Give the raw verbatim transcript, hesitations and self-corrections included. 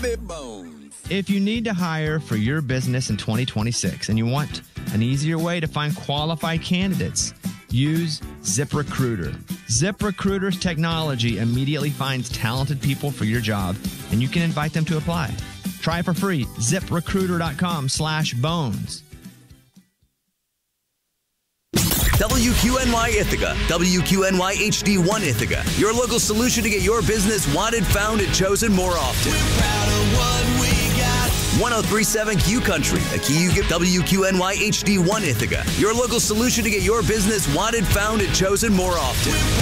Bobby Bones. If you need to hire for your business in twenty twenty-six and you want an easier way to find qualified candidates, use ZipRecruiter. ZipRecruiter's technology immediately finds talented people for your job, and you can invite them to apply. Try it for free. ZipRecruiter.com slash bones. W Q N Y Ithaca, W Q N Y H D one Ithaca, your local solution to get your business wanted, found, and chosen more often. We're proud of what we got. one oh three point seven Q Country, a key you get. W Q N Y H D one Ithaca, your local solution to get your business wanted, found, and chosen more often.